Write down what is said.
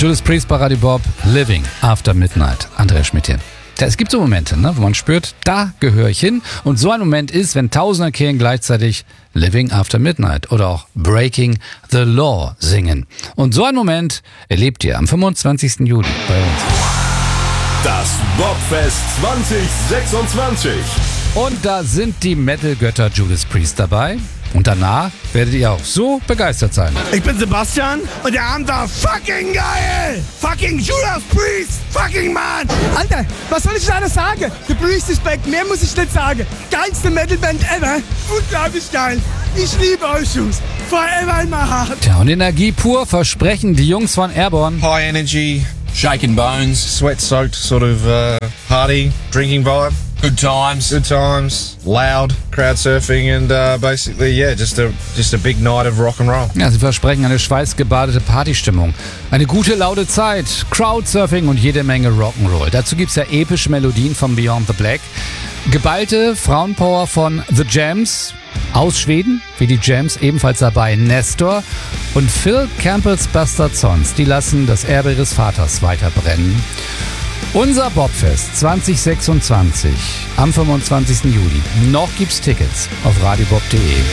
Judas Priest bei Radio Bob, Living After Midnight. Andreas Schmidt hier. Es gibt so Momente, wo man spürt, da gehöre ich hin. Und so ein Moment ist, wenn tausender Kirchen gleichzeitig Living After Midnight oder auch Breaking the Law singen. Und so einen Moment erlebt ihr am 25. Juli bei uns. Das Bobfest 2026. Und da sind die Metal-Götter Judas Priest dabei. Und danach werdet ihr auch so begeistert sein. Ich bin Sebastian und der Abend war fucking geil! Fucking Judas Priest! Fucking Mann! Alter, was soll ich da alles sagen? The Priest is back, mehr muss ich nicht sagen. Geilste Metalband ever! Unglaublich geil! Ich liebe euch, Jungs! Forever in my heart! Tja, und Energie pur versprechen die Jungs von Airborne. High energy, Shaking bones, sweat-soaked sort of party, drinking vibe. good times, Loud, crowd surfing and basically, yeah, just a big night of rock and roll. Ja, sie versprechen eine schweißgebadete Partystimmung. Eine gute, laute Zeit, Crowdsurfing und jede Menge Rock'n'Roll. Dazu gibt's ja epische Melodien von Beyond the Black. Geballte Frauenpower von The Jams aus Schweden, wie die Jams ebenfalls dabei Nestor und Phil Campbells Bastard Sons. Die lassen das Erbe ihres Vaters weiter brennen. Unser Bobfest 2026 am 25. Juli. Noch gibt's Tickets auf radiobob.de.